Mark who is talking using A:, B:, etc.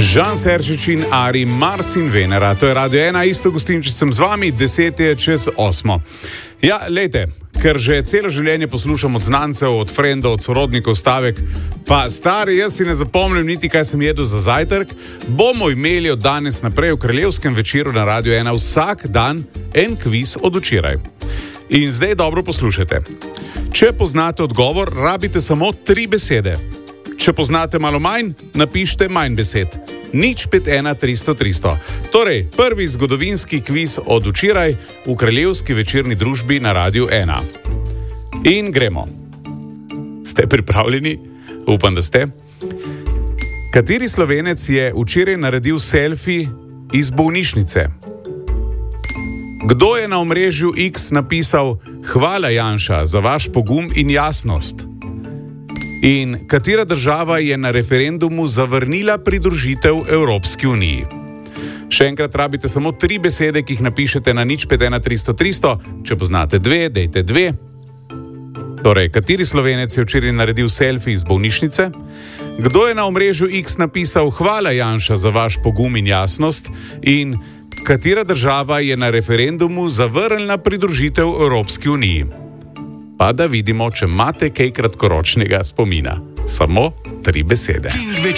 A: Žan Serčič in Ari, Mars in Venera. To je Radio 1, isto gostinčič sem z vami, 7:10. Ja, lejte, ker že celo življenje poslušam od znancev, od frendov, od sorodnikov stavek, pa stari, jaz si ne zapomnim niti, kaj sem jedel za zajtrk, bomo imeli od danes naprej v Kraljevskem večeru na Radio 1 vsak dan en kviz od včeraj. In zdaj dobro poslušajte. Če poznate odgovor, rabite samo 3 besede. Če poznate malo manj, napišite manj besed. 051 300 300. Torej, prvi zgodovinski kviz od včeraj v Kraljevski večerni družbi na Radiu 1. In gremo. Ste pripravljeni? Upam, da ste. Kateri Slovenec je včeraj naredil selfie iz bolnišnice? Kdo je na omrežju X napisal "Hvala Janša za vaš pogum in jasnost"? In katera država je na referendumu zavrnila pridružitev Evropski uniji? Še enkrat rabite samo 3 besede, ki jih napišete na 051 300 300. Če poznate 2, dejte 2. Torej, kateri Slovenec je včeraj naredil selfie iz bolnišnice? Kdo je na omrežju X napisal "Hvala Janša za vaš pogum in jasnost"? In katera država je na referendumu zavrnila pridružitev Evropski uniji? Pa da vidimo, če imate kaj kratkoročnega spomina. Samo 3 besede.